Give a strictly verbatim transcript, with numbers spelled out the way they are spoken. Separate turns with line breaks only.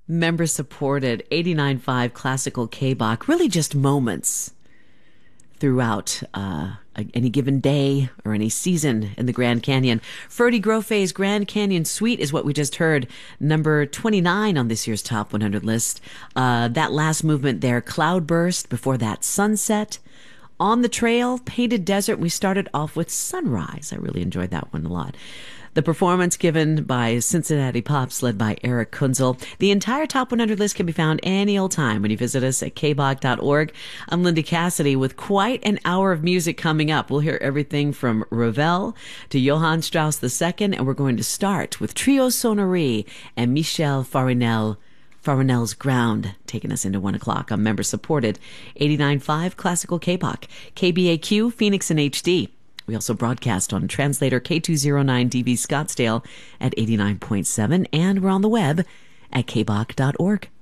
Member supported eighty-nine point five classical K-Bach, really just moments throughout uh, any given day or any season in the Grand Canyon. Ferdy Grofe's Grand Canyon Suite is what we just heard, number twenty-nine on this year's Top one hundred list. Uh, that last movement there, Cloudburst, before that Sunset. On the Trail, Painted Desert, we started off with Sunrise. I really enjoyed that one a lot. The performance given by Cincinnati Pops, led by Eric Kunzel. The entire Top one hundred list can be found any old time when you visit us at k bach dot org. I'm Linda Cassidy with quite an hour of music coming up. We'll hear everything from Ravel to Johann Strauss the Second, and we're going to start with Trio Sonnerie and Michel Farinel. Farinel's Ground, taking us into one o'clock on member-supported eighty-nine point five Classical K-Bach, K B A Q, Phoenix in H D. We also broadcast on translator K two oh nine D B Scottsdale at eighty-nine point seven, and we're on the web at k bach dot org.